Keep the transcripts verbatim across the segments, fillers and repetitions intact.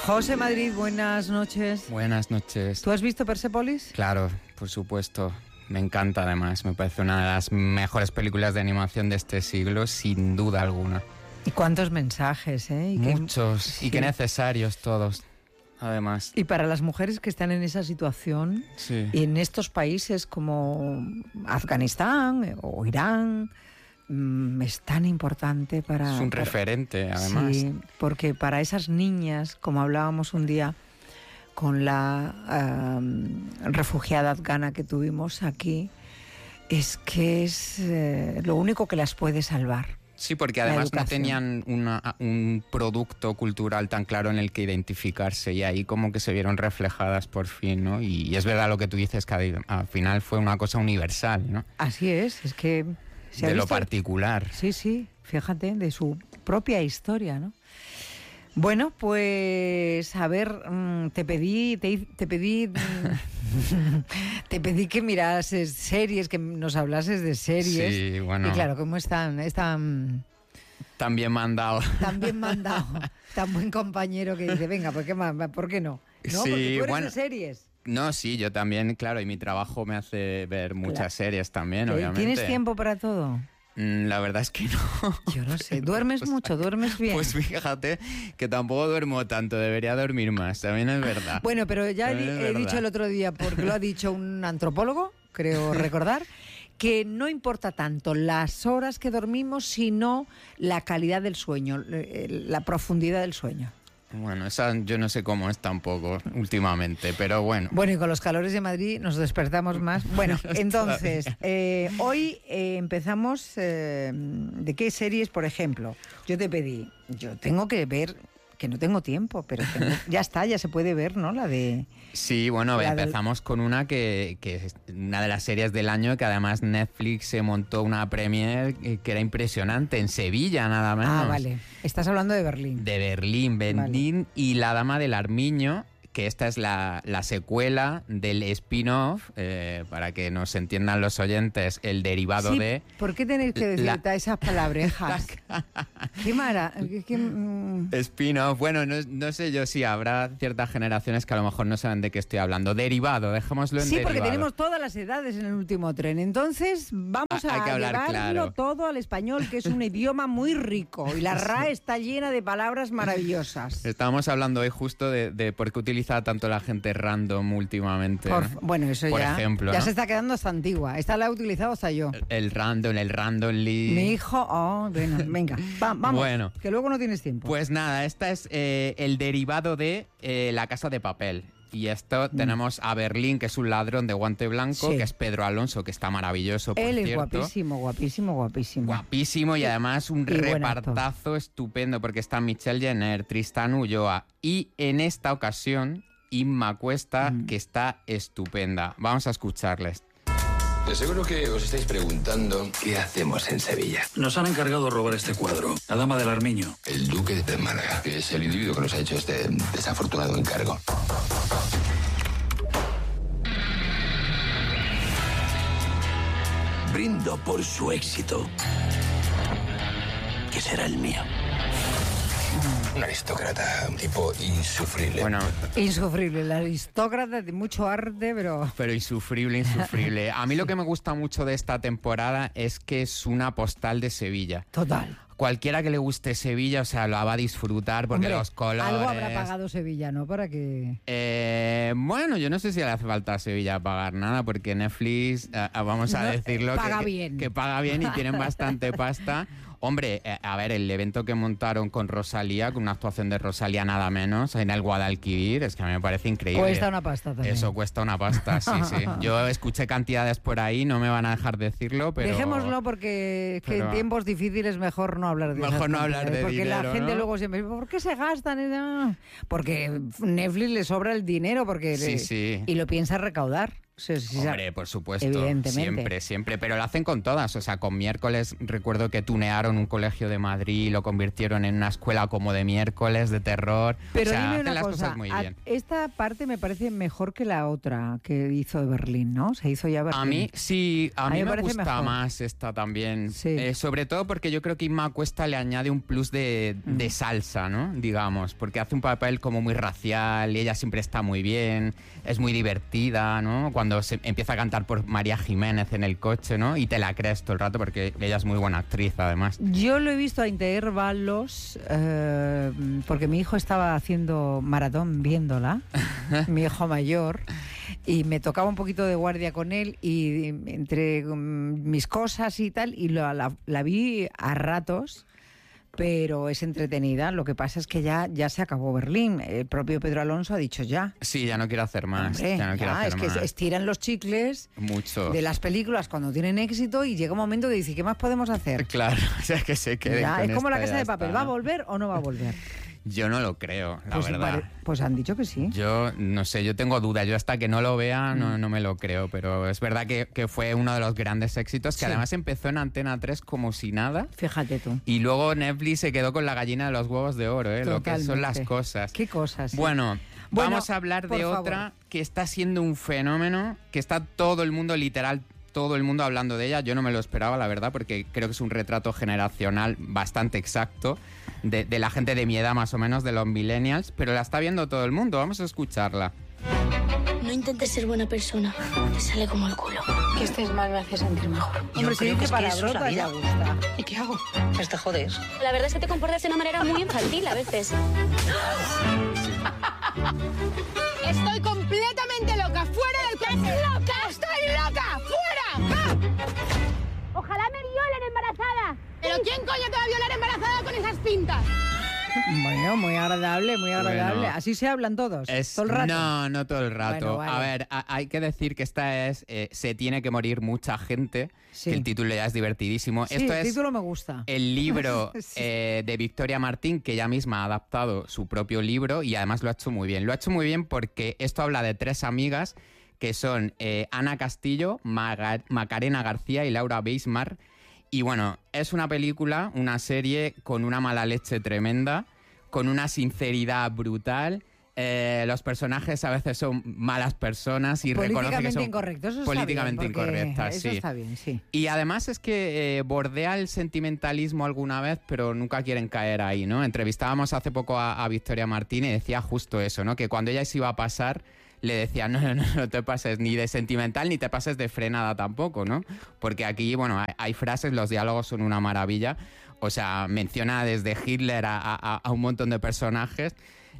José Madrid, buenas noches. Buenas noches. ¿Tú has visto Persepolis? Claro, por supuesto. Me encanta además. Me parece una de las mejores películas de animación de este siglo, sin duda alguna. ¿Y cuántos mensajes, eh? ¿Y Muchos. Qué... Sí. Y qué necesarios todos, además. Y para las mujeres que están en esa situación, sí. y en estos países como Afganistán o Irán, es tan importante para... Es un para, referente, además. Sí, porque para esas niñas, como hablábamos un día con la uh, refugiada afgana que tuvimos aquí, es que es uh, lo único que las puede salvar. Sí, porque además no tenían una, un producto cultural tan claro en el que identificarse, y ahí como que se vieron reflejadas por fin, ¿no? Y, y es verdad lo que tú dices, que al final fue una cosa universal, ¿no? Así es, es que... de visto, lo particular. Sí, sí, fíjate, de su propia historia, ¿no? Bueno, pues, a ver, te pedí, te, te pedí, te pedí que mirases series, que nos hablases de series. Sí, bueno. Y claro, ¿cómo están? Están... Tan bien mandado. Tan bien mandado. Tan buen compañero que dice, venga, ¿por qué, ¿por qué no? ¿No? Sí, porque tú eres bueno. de series. No, sí, yo también, claro, y mi trabajo me hace ver muchas claro. series también, obviamente. ¿Tienes tiempo para todo? Mm, la verdad es que no. Yo no sé, ¿duermes mucho? ¿Duermes bien? Pues fíjate que tampoco duermo tanto, debería dormir más, también es verdad. Bueno, pero ya he, he dicho el otro día, porque lo ha dicho un antropólogo, creo recordar, que no importa tanto las horas que dormimos, sino la calidad del sueño, la profundidad del sueño. Bueno, esa yo no sé cómo es tampoco últimamente, pero bueno. Bueno, y con los calores de Madrid nos despertamos más. Bueno, entonces, eh, hoy eh, empezamos... Eh, ¿de qué series, por ejemplo? Yo te pedí, yo tengo que ver... que no tengo tiempo, pero tengo, ya está, ya se puede ver, ¿no? La de... Sí, bueno, empezamos del... con una que, que es una de las series del año, que además Netflix se montó una premiere que era impresionante, en Sevilla nada menos. Ah, vale. Estás hablando de Berlín. De Berlín, Berlín vale. Y La Dama del Armiño, que esta es la, la secuela del spin-off, eh, para que nos entiendan los oyentes, el derivado sí, de... ¿por qué tenéis que decir la... esas palabrejas? ¡Qué mara! Qué, mm... Spin-off, bueno, no, no sé yo si habrá ciertas generaciones que a lo mejor no saben de qué estoy hablando. Derivado, dejémoslo en sí, derivado. Sí, porque tenemos todas las edades en el último tren, entonces vamos a, Hay que hablar llevarlo claro. todo al español, que es un idioma muy rico, y la R A E está llena de palabras maravillosas. Estábamos hablando hoy justo de, de por qué utiliza tanto la gente random últimamente. Por, ¿no? Bueno, eso por ya, ejemplo, ya ¿no? se está quedando hasta antigua. Esta la he utilizado hasta yo. El, el random, el randomly. Mi hijo, oh, bueno, venga, va, vamos, bueno, que luego no tienes tiempo. Pues nada, esta es eh, el derivado de eh, La Casa de Papel. Y esto mm. tenemos a Berlín, que es un ladrón de guante blanco, sí. que es Pedro Alonso, que está maravilloso, por Él es cierto. guapísimo, guapísimo, guapísimo. Guapísimo, y además un y repartazo estupendo, porque está Michelle Jenner, Tristán Ulloa, y en esta ocasión Inma Cuesta, mm. que está estupenda. Vamos a escucharles. De seguro que os estáis preguntando qué hacemos en Sevilla. Nos han encargado robar este cuadro, La Dama del Armiño. El duque de Málaga, que es el individuo que nos ha hecho este desafortunado encargo. Brindo por su éxito, que será el mío. Un aristócrata, un tipo insufrible. Bueno, insufrible, el aristócrata de mucho arte, pero... Pero insufrible, insufrible. A mí lo que me gusta mucho de esta temporada es que es una postal de Sevilla. Total. Cualquiera que le guste Sevilla, o sea, lo va a disfrutar porque Hombre, los colores... algo habrá pagado Sevilla, ¿no? Para que... Eh, bueno, yo no sé si le hace falta a Sevilla pagar nada, porque Netflix, eh, vamos a no, decirlo, paga que, bien. que paga bien y tienen bastante pasta. Hombre, eh, a ver, el evento que montaron con Rosalía, con una actuación de Rosalía nada menos, en el Guadalquivir, es que a mí me parece increíble. Cuesta una pasta también. Eso cuesta una pasta, sí, sí. Yo escuché cantidades por ahí, no me van a dejar decirlo, pero... Dejémoslo porque es que pero... en tiempos difíciles mejor no hablar de Mejor no hablar de porque dinero, la gente ¿no? luego siempre dice, ¿por qué se gastan? Porque Netflix le sobra el dinero porque sí, le... sí. y lo piensa recaudar. Sí, sí, Hombre, por supuesto, evidentemente. siempre, siempre, pero lo hacen con todas, o sea, con Miércoles recuerdo que tunearon un colegio de Madrid y lo convirtieron en una escuela como de miércoles, de terror, pero o sea, dime hacen una las cosa, cosas muy bien. Esta parte me parece mejor que la otra que hizo de Berlín, ¿no? Se hizo ya Berlín. A mí sí, a, a mí me, me gusta mejor. más esta también, sí. eh, sobre todo porque yo creo que Inma Cuesta le añade un plus de, mm. de salsa, ¿no? Digamos, porque hace un papel como muy racial y ella siempre está muy bien, es muy divertida, ¿no? Cuando se empieza a cantar por María Jiménez en el coche, ¿no? Y te la crees todo el rato porque ella es muy buena actriz, además. Yo lo he visto a intervalos eh, porque mi hijo estaba haciendo maratón viéndola, mi hijo mayor, y me tocaba un poquito de guardia con él y entre um, mis cosas y tal, y la, la, la vi a ratos. Pero es entretenida. Lo que pasa es que ya, ya se acabó Berlín. El propio Pedro Alonso ha dicho ya. Sí, ya no quiero hacer más. Hombre, ya no quiero ya, hacer es más. que estiran los chicles Mucho. de las películas cuando tienen éxito y llega un momento que dice, ¿qué más podemos hacer? Claro, o sea, que se queden ya, con es como La esta Casa de está, Papel. ¿no? ¿Va a volver o no va a volver? Yo no lo creo, la pues, verdad. Vale, pues han dicho que sí. Yo no sé, yo tengo dudas. Yo hasta que no lo vea no, no me lo creo. Pero es verdad que, que fue uno de los grandes éxitos, que sí. además empezó en Antena tres como si nada. Fíjate tú. Y luego Netflix se quedó con la gallina de los huevos de oro, ¿eh? Lo que son las cosas. ¿Qué cosas? Sí. Bueno, bueno, vamos a hablar de favor. otra que está siendo un fenómeno, que está todo el mundo, literal, todo el mundo hablando de ella. Yo no me lo esperaba, la verdad, porque creo que es un retrato generacional bastante exacto de, de la gente de mi edad, más o menos, de los millennials, pero la está viendo todo el mundo. Vamos a escucharla. No intentes ser buena persona, te sale como el culo. Que estés mal me hace sentir mejor. Hombre, si dice palabrota ya gusta. ¿Y qué hago? Pues te jodes. La verdad es que te comportas de una manera muy infantil a veces. Estoy completamente loca, fuera del coche. ¡Loca! ¡Estoy loca! ¡Fuera! Ojalá me violen embarazada. ¿Pero quién coño te va a violar embarazada con esas pintas? Bueno, muy agradable, muy agradable. Bueno, así se hablan todos, es, todo el rato. No, no todo el rato. Bueno, vale. A ver, a, hay que decir que esta es eh, Se tiene que morir mucha gente, sí. que el título ya es divertidísimo. Sí, Esto el es título me gusta. el libro sí. eh, de Victoria Martín, que ella misma ha adaptado su propio libro y además lo ha hecho muy bien. Lo ha hecho muy bien porque esto habla de tres amigas que son eh, Ana Castillo, Maga- Macarena García y Laura Beismar. Y bueno, es una película, una serie con una mala leche tremenda, con una sinceridad brutal. Eh, los personajes a veces son malas personas y reconoce que son incorrectos. Eso políticamente está bien, incorrectas. eso sí. está bien, sí. Y además es que eh, bordea el sentimentalismo alguna vez, pero nunca quieren caer ahí, ¿no? Entrevistábamos hace poco a, a Victoria Martín y decía justo eso, ¿no? Que cuando ella se iba a pasar, le decía, no, no, no, no te pases ni de sentimental ni te pases de frenada tampoco, ¿no? Porque aquí, bueno, hay, hay frases, los diálogos son una maravilla. O sea, menciona desde Hitler a, a, a un montón de personajes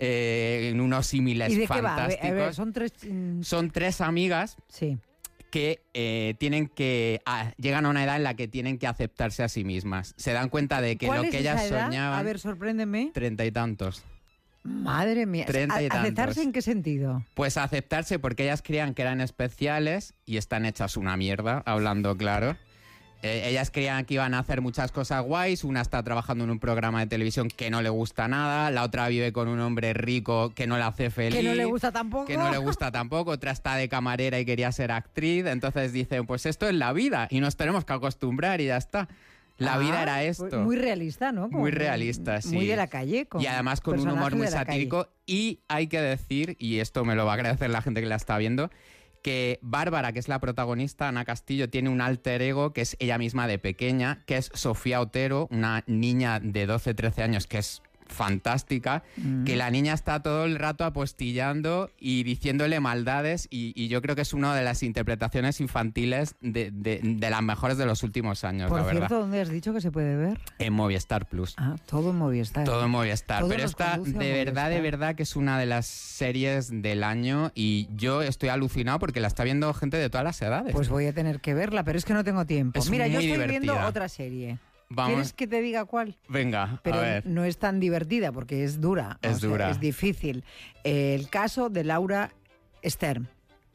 eh, en unos símiles ¿Y de qué va? fantásticos. A ver, a ver, son tres... mm, Son tres amigas sí. que eh, tienen que ah, llegan a una edad en la que tienen que aceptarse a sí mismas. Se dan cuenta de que ¿Cuál lo es que esa ellas edad? soñaban... A ver, sorpréndeme. Treinta y tantos. Madre mía. Treinta y tantos. ¿Aceptarse en qué sentido? Pues aceptarse porque ellas creían que eran especiales y están hechas una mierda, hablando claro. Eh, ellas creían que iban a hacer muchas cosas guays. Una está trabajando en un programa de televisión que no le gusta nada. La otra vive con un hombre rico que no la hace feliz. Que no le gusta tampoco. Que no le gusta tampoco. Otra está de camarera y quería ser actriz. Entonces dicen, pues esto es la vida y nos tenemos que acostumbrar y ya está. La Ah, vida era esto. Muy realista, ¿no? Como Muy realista, sí. Muy de la calle. Con y además con un humor personajes muy de la calle. satírico. Y hay que decir, y esto me lo va a agradecer la gente que la está viendo, que Bárbara, que es la protagonista, Ana Castillo, tiene un alter ego que es ella misma de pequeña, que es Sofía Otero, una niña de doce, trece años que es fantástica, mm. que la niña está todo el rato apostillando y diciéndole maldades y, y yo creo que es una de las interpretaciones infantiles de, de, de las mejores de los últimos años, Por la cierto, verdad. ¿dónde has dicho que se puede ver? En Movistar Plus. Ah, todo en Movistar. Todo en Movistar. Todo Pero nos esta, conduce a de verdad, Movistar. de verdad, que es una de las series del año y yo estoy alucinado porque la está viendo gente de todas las edades. Pues voy a tener que verla, pero es que no tengo tiempo. Es Mira, yo muy estoy divertida. viendo otra serie. Vamos. ¿Quieres que te diga cuál? Venga, Pero a ver. no es tan divertida porque es dura. Es o sea, dura. Es difícil. Eh, el caso de Laura Stern.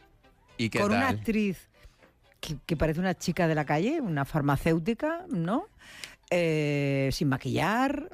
¿Y qué con tal? una actriz que, que parece una chica de la calle, una farmacéutica, ¿no? Eh, sin maquillar,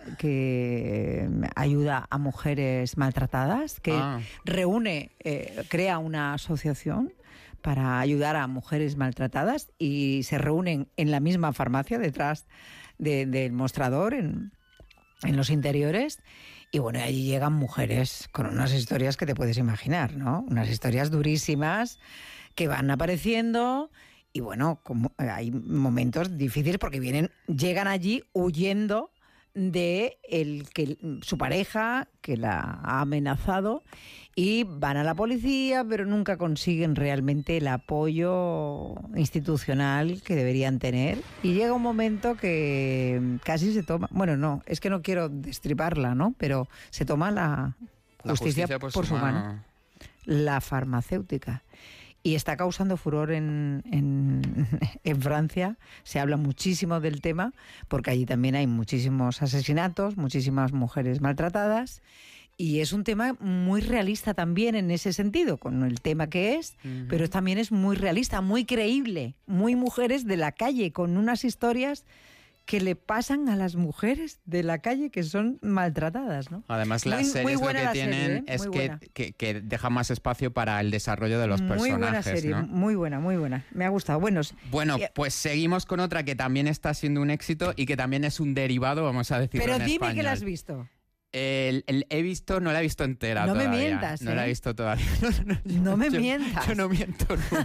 que ayuda a mujeres maltratadas, que Ah. reúne, eh, crea una asociación para ayudar a mujeres maltratadas y se reúnen en la misma farmacia detrás de, del mostrador, en, en los interiores. Y bueno, allí llegan mujeres con unas historias que te puedes imaginar, ¿no? Unas historias durísimas que van apareciendo y bueno, como hay momentos difíciles porque vienen, llegan allí huyendo de el que su pareja que la ha amenazado y van a la policía, pero nunca consiguen realmente el apoyo institucional que deberían tener. Y llega un momento que casi se toma... Bueno, no, es que no quiero destriparla, ¿no? Pero se toma la justicia, la justicia por, por su mano. mano. La farmacéutica. Y está causando furor en, en, en Francia. Se habla muchísimo del tema porque allí también hay muchísimos asesinatos, muchísimas mujeres maltratadas. Y es un tema muy realista también en ese sentido, con el tema que es, uh-huh. pero también es muy realista, muy creíble, muy mujeres de la calle, con unas historias que le pasan a las mujeres de la calle que son maltratadas, ¿no? Además, las muy, series muy lo que tienen serie, ¿eh? es que, que, que dejan más espacio para el desarrollo de los muy personajes. Muy buena serie, ¿no? muy buena, muy buena. Me ha gustado. Bueno, bueno, pues seguimos con otra que también está siendo un éxito y que también es un derivado, vamos a decirlo en español. Pero dime que la has visto. El, el, he visto, no la he visto entera no todavía. No me mientas, ¿eh? No la he visto todavía. No, no, no, no me yo, mientas. Yo no miento nunca.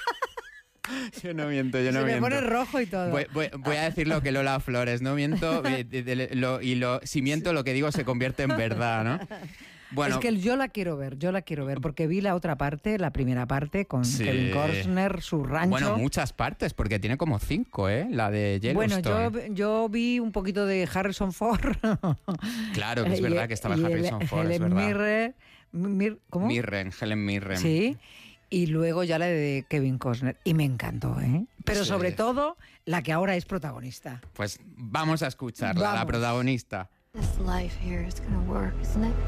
Yo no miento, yo no Se miento. Se me pone rojo y todo. Voy, voy, voy a decir lo que Lola Flores, no miento, de, de, de, lo, y lo, si miento lo que digo se convierte en verdad, ¿no? Bueno, es que yo la quiero ver, yo la quiero ver, porque vi la otra parte, la primera parte, con sí. Kevin Costner, su rancho. Bueno, muchas partes, porque tiene como cinco, ¿eh? La de Yellowstone. Bueno, yo, yo vi un poquito de Harrison Ford. Claro, que es verdad que estaba Harrison Ford, Helen es verdad. Mirren, Mir, ¿cómo? Mirren, Helen Mirren. Sí, y luego ya la de Kevin Costner. Y me encantó, ¿eh? Pero sí. sobre todo, la que ahora es protagonista. Pues vamos a escucharla, vamos. La protagonista. This life here is gonna work, isn't it?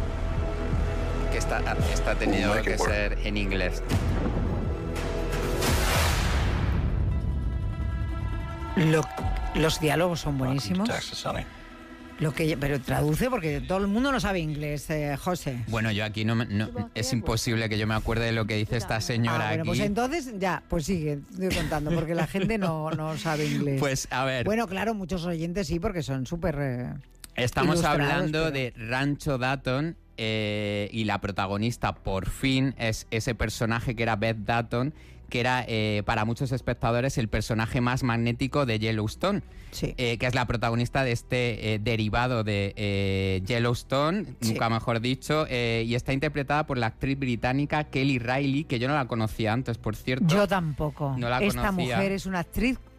Que está, está tenido oh, que ser en inglés. Lo, los diálogos son buenísimos. Lo que, pero traduce porque todo el mundo no sabe inglés, eh, José. Bueno, yo aquí no, no es imposible que yo me acuerde de lo que dice esta señora ah, bueno, aquí. Pues entonces ya, pues sigue, estoy contando, porque la gente no, no sabe inglés. Pues a ver. Bueno, claro, muchos oyentes sí, porque son súper. Eh, Estamos hablando pero... de Rancho Dutton. Eh, y la protagonista por fin es ese personaje que era Beth Dutton, que era eh, para muchos espectadores el personaje más magnético de Yellowstone, sí. eh, que es la protagonista de este eh, derivado de eh, Yellowstone, sí. nunca mejor dicho, eh, y está interpretada por la actriz británica Kelly Reilly, que yo no la conocía antes, por cierto. Yo tampoco. No la Esta conocía. mujer es una actriz